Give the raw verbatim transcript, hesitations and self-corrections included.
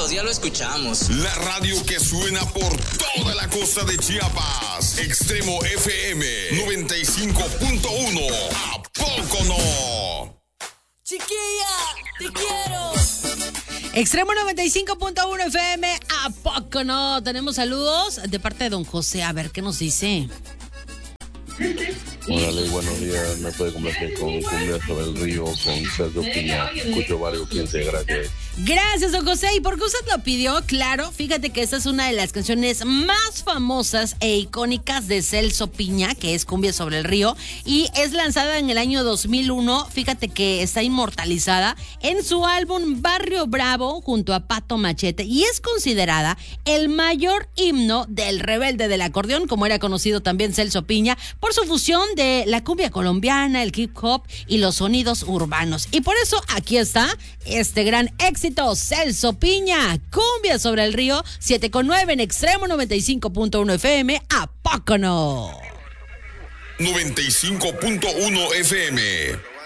Tranquilos, ya lo escuchamos. La radio que suena por toda la costa de Chiapas. Extremo F M noventa y cinco punto uno. ¿A poco no? Chiquilla, te quiero. Extremo noventa y cinco punto uno F M, ¿a poco no? Tenemos saludos de parte de don José, a ver qué nos dice. Órale, buenos días, me puede complacer con Cumbia sobre el Río, con Sergio Piña, escucho varios quince, gracias. Gracias, don José. ¿Y por qué usted lo pidió? Claro, fíjate que esta es una de las canciones más famosas e icónicas de Celso Piña, que es Cumbia sobre el Río, y es lanzada en el año dos mil uno. Fíjate que está inmortalizada en su álbum Barrio Bravo junto a Pato Machete, y es considerada el mayor himno del rebelde del acordeón, como era conocido también Celso Piña, por su fusión de la cumbia colombiana, el hip hop y los sonidos urbanos. Y por eso aquí está este gran éxito, Celso Piña, Cumbia sobre el Río, siete con nueve en Extremo noventa y cinco punto uno F M, ¿a poco no? noventa y cinco punto uno F M.